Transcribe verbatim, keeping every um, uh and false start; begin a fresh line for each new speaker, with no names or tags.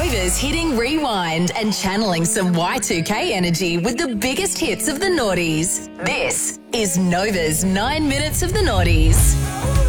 Nova's hitting rewind and channeling some Y two K energy with the biggest hits of the noughties. This is Nova's nine minutes of the noughties.